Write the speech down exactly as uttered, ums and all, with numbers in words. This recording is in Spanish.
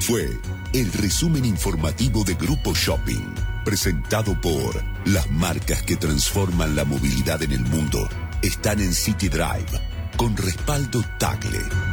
Fue el resumen informativo de Grupo Shopping, presentado por las marcas que transforman la movilidad en el mundo. Están en City Drive, con respaldo Tagle.